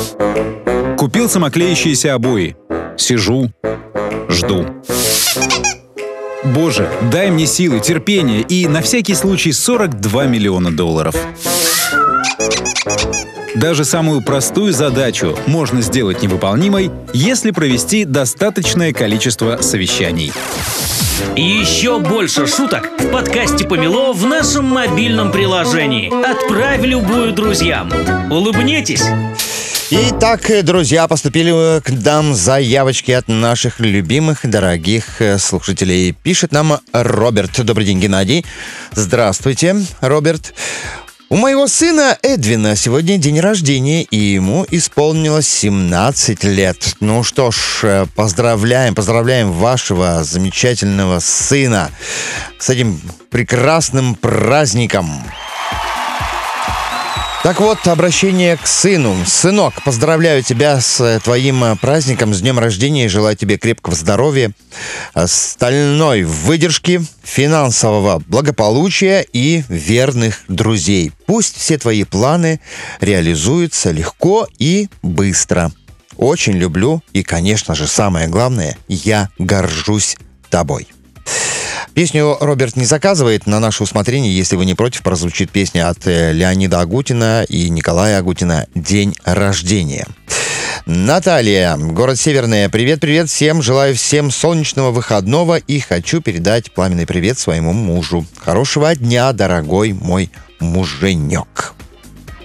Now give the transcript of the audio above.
Купил самоклеящиеся обои. Сижу, жду. Боже, дай мне силы, терпения и, на всякий случай, $42 миллиона. Даже самую простую задачу можно сделать невыполнимой, если провести достаточное количество совещаний. И еще больше шуток в подкасте «Помело» в нашем мобильном приложении. Отправь любую друзьям. Улыбнитесь! Итак, друзья, поступили к нам заявочки от наших любимых, дорогих слушателей. Пишет нам Роберт. Добрый день, Геннадий. Здравствуйте, Роберт. У моего сына Эдвина сегодня день рождения, и ему исполнилось 17 лет. Ну что ж, поздравляем вашего замечательного сына с этим прекрасным праздником. Так вот, обращение к сыну. Сынок, поздравляю тебя с твоим праздником, с днем рождения и желаю тебе крепкого здоровья, стальной выдержки, финансового благополучия и верных друзей. Пусть все твои планы реализуются легко и быстро. Очень люблю и, конечно же, самое главное, я горжусь тобой. Песню Роберт не заказывает. На наше усмотрение, если вы не против, прозвучит песня от Леонида Агутина и Николая Агутина «День рождения». Наталья, город Северная. Привет всем. Желаю всем солнечного выходного и хочу передать пламенный привет своему мужу. Хорошего дня, дорогой мой муженек.